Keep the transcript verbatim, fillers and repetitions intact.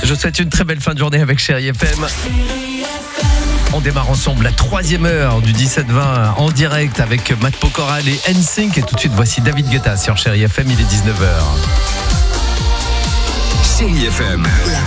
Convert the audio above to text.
Je vous souhaite une très belle fin de journée avec Chérie F M. On démarre ensemble la troisième heure du dix-sept vingt en direct avec Matt Pokora et N Sync. Et tout de suite, voici David Guetta sur Chérie F M, il est dix-neuf heures. Chérie F M.